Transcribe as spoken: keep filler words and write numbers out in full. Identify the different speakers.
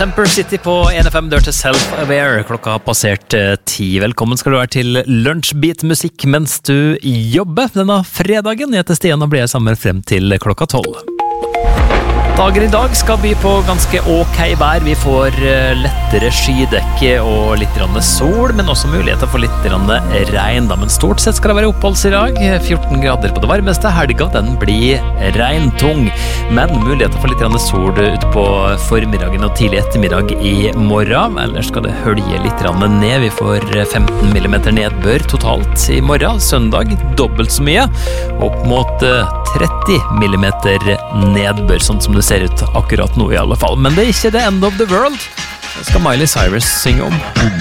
Speaker 1: Semper City på N F M, dør til Self-Aware. Klokka har passert ti. Velkommen skal du være til Lunsjbeat-musikk mens du jobber denne fredagen. Jeg heter Stian og blir sammen frem til klokka tolv. Dagen i dag skal by på ganske ok vær. Vi får lettere skydekke og litt sol, men også muligheter for litt regn. Men stort sett skal det være oppholds i dag. fjorten grader på det varmeste. Helga den blir regntung, men muligheter for litt sol ut på formiddagen og tidlig ettermiddag i morgen. Ellers skal det hølje litt ned. Vi får femten millimeter nedbør totalt i morgen. Søndag dobbelt så mye. Opp mot tretti millimeter nedbør, sånn som det ser ut akkurat nå i alle fall. Men det er ikke the end of the world. Det skal Miley Cyrus synge om.